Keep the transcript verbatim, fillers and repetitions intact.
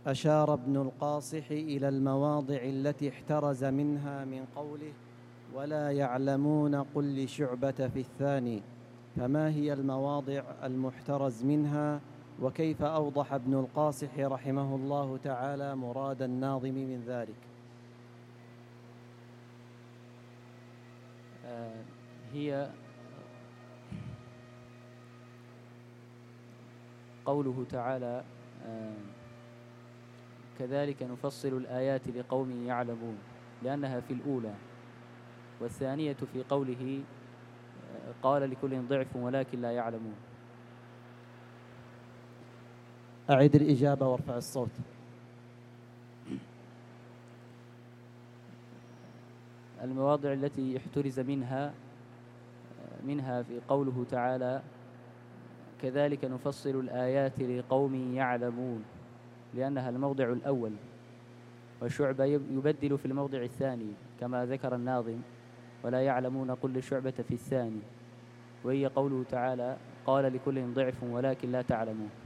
أشار ابن القاصح إلى المواضع التي احترز منها من قوله ولا يعلمون قل لشعبة في الثاني، فما هي المواضع المحترز منها، وكيف أوضح ابن القاصح رحمه الله تعالى مراد الناظم من ذلك؟ آه هي قوله تعالى آه كذلك نفصل الآيات لقوم يعلمون، لأنها في الأولى، والثانية في قوله آه قال لكل ضعف ولكن لا يعلمون. أعد الإجابة وارفع الصوت. المواضع التي احترز منها منها في قوله تعالى كذلك نفصل الآيات لقوم يعلمون، لأنها الموضع الأول، والشعبة يبدل في الموضع الثاني كما ذكر الناظم ولا يعلمون قل لشعبة في الثاني، وهي قوله تعالى قال لكل ضعف ولكن لا تعلمون.